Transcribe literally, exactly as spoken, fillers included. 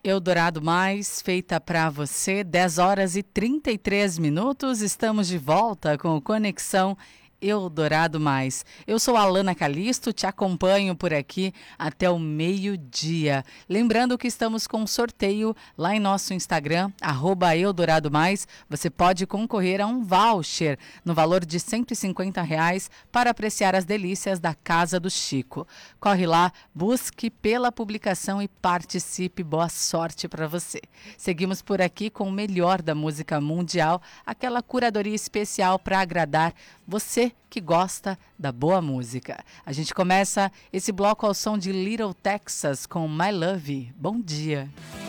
Eldorado Mais, feita para você, dez horas e trinta e três minutos. Estamos de volta com o Conexão Eldorado Mais. Eu sou a Alana Calisto, te acompanho por aqui até o meio-dia. Lembrando que estamos com um sorteio lá em nosso Instagram, arroba Eldorado Mais. Você pode concorrer a um voucher no valor de cento e cinquenta reais para apreciar as delícias da Casa do Chico. Corre lá, busque pela publicação e participe. Boa sorte para você. Seguimos por aqui com o melhor da música mundial, aquela curadoria especial para agradar você que gosta da boa música. A gente começa esse bloco ao som de Little Texas com My Love. Bom dia.